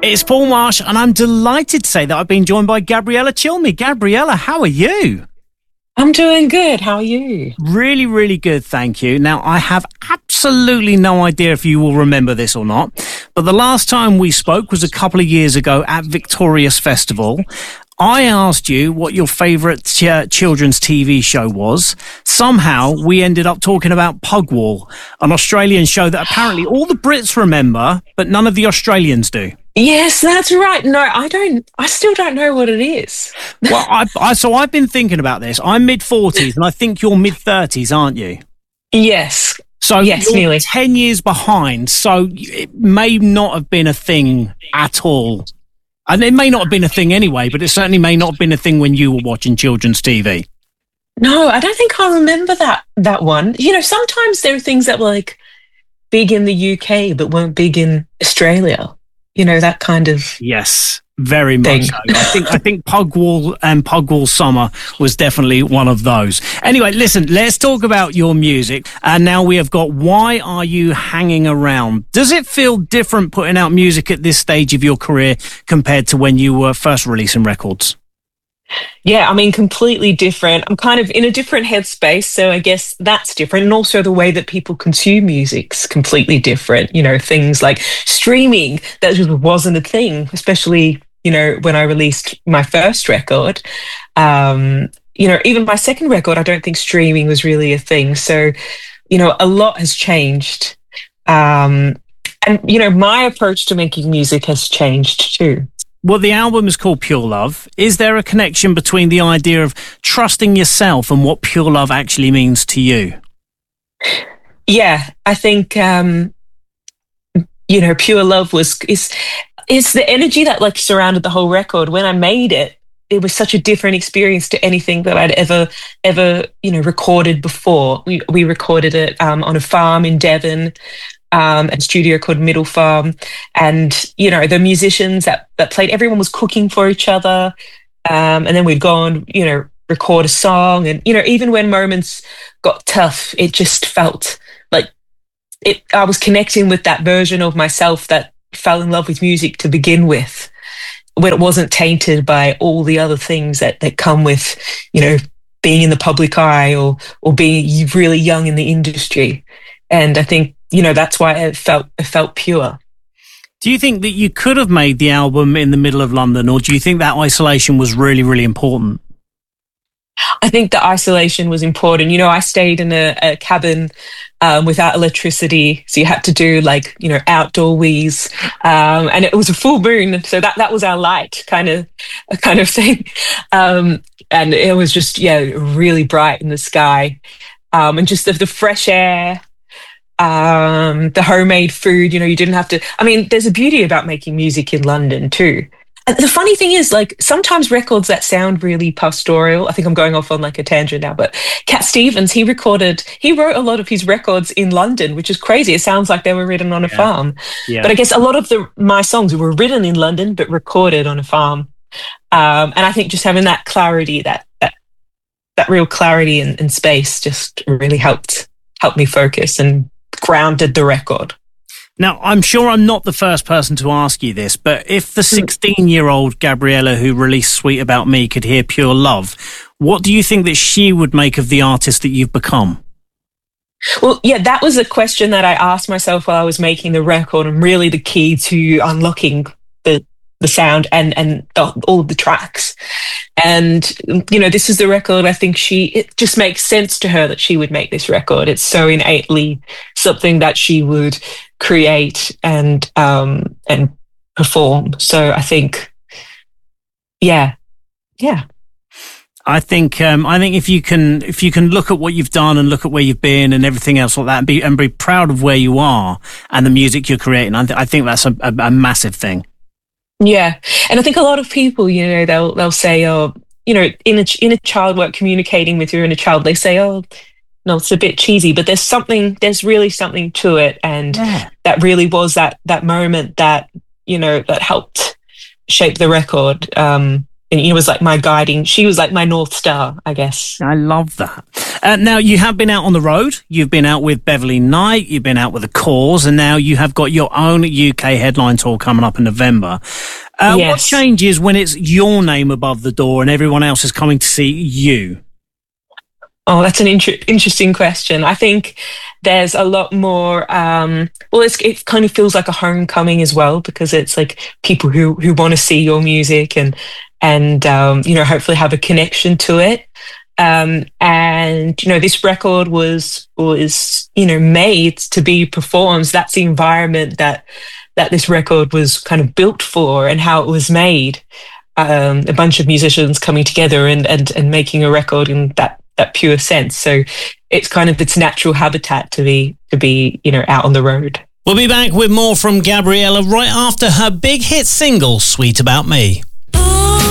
It's Paul Marsh, and I'm delighted to say that I've been joined by Gabriella Cilmi. Gabriella, how are you? I'm doing good. How are you? Really, really good, thank you. Now, I have absolutely no idea if you will remember this or not, but the last time we spoke was a couple of years ago at Victorious Festival. I asked you what your favourite children's TV show was. Somehow, we ended up talking about Pugwall, an Australian show that apparently all the Brits remember, but none of the Australians do. Yes, that's right. No, I don't. I still don't know what it is. Well, I've been thinking about this. I'm mid-40s, and I think you're mid-30s, aren't you? Yes. So yes, you're nearly 10 years behind, so it may not have been a thing at all. And it may not have been a thing anyway, but it certainly may not have been a thing when you were watching children's TV. No, I don't think I remember that one. You know, sometimes there are things that were like big in the UK but weren't big in Australia. You know, that kind of yes, very much so. I think Pugwall and Pugwall Summer was definitely one of those. Anyway, listen, let's talk about your music. And now we have got Why Are You Hanging Around? Does it feel different putting out music at this stage of your career compared to when you were first releasing records? Yeah, I mean, completely different. I'm kind of in a different headspace, so I guess that's different. And also the way that people consume music's completely different. You know, things like streaming, that just wasn't a thing, especially, you know, when I released my first record. You know, even my second record, I don't think streaming was really a thing. So, you know, a lot has changed. And, you know, my approach to making music has changed too. Well, the album is called Pure Love. Is there a connection between the idea of trusting yourself and what pure love actually means to you? Yeah, I think, you know, pure love is the energy that like surrounded the whole record. When I made it, it was such a different experience to anything that I'd ever, you know, recorded before. We recorded it on a farm in Devon. A studio called Middle Farm, and you know the musicians that played, everyone was cooking for each other, and then we'd go on, you know, record a song, and you know even when moments got tough, it just felt like I was connecting with that version of myself that fell in love with music to begin with, when it wasn't tainted by all the other things that come with, you know, being in the public eye or being really young in the industry, and I think, you know, that's why it felt pure. Do you think that you could have made the album in the middle of London, or do you think that isolation was really, really important? I think the isolation was important. You know, I stayed in a cabin without electricity, so you had to do like, you know, outdoor wheeze, and it was a full moon, so that was our light kind of thing, and it was just really bright in the sky, and just the fresh air. The homemade food, you know, you didn't have to. I mean, there's a beauty about making music in London too. And the funny thing is, like, sometimes records that sound really pastoral, I think I'm going off on like a tangent now, but Cat Stevens, he wrote a lot of his records in London, which is crazy. It sounds like they were written on a farm. Yeah. But I guess a lot of my songs were written in London, but recorded on a farm. And I think just having that clarity, that real clarity in space just really helped me focus and grounded the record. Now, I'm sure I'm not the first person to ask you this, but if the 16-year-old Gabriella who released Sweet About Me could hear Pure Love, what do you think that she would make of the artist that you've become? Well, yeah, that was a question that I asked myself while I was making the record, and really the key to unlocking the sound and all of the tracks. And, you know, this is the record, I think it just makes sense to her that she would make this record. It's so innately something that she would create and perform. So I think, yeah. I think if you can look at what you've done and look at where you've been and everything else like that, and be proud of where you are and the music you're creating, I think that's a massive thing. Yeah, and I think a lot of people, you know, they'll say, oh, you know, in a child work, communicating with your inner child, they say, oh, no, it's a bit cheesy, but there's really something to it, and that really was that moment that, you know, that helped shape the record. it was like my guiding. She was like my North Star, I guess. I love that. Now, you have been out on the road. You've been out with Beverly Knight. You've been out with The Cause. And now you have got your own UK headline tour coming up in November. Yes. What changes when it's your name above the door and everyone else is coming to see you? Oh, that's an interesting question. I think there's a lot more. It kind of feels like a homecoming as well, because it's like people who want to see your music and hopefully have a connection to it. This record was made to be performed. That's the environment that this record was kind of built for, and how it was made. A bunch of musicians coming together and making a record in that pure sense. So it's kind of its natural habitat to be out on the road. We'll be back with more from Gabriella right after her big hit single, Sweet About Me.